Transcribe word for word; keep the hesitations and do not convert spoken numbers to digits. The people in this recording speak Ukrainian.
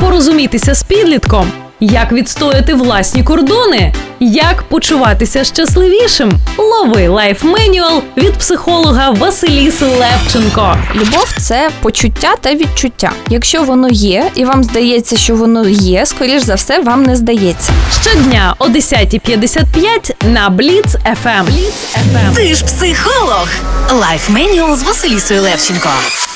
порозумітися з підлітком, як відстояти власні кордони, як почуватися щасливішим. Лови лайф-менюал від психолога Василіси Левченко. Любов – це почуття та відчуття. Якщо воно є, і вам здається, що воно є, скоріш за все, вам не здається. Щодня о десята п'ятдесят п'ять на Бліц еф ем. Ти ж психолог. Лайф-менюал з Василісою Левченко.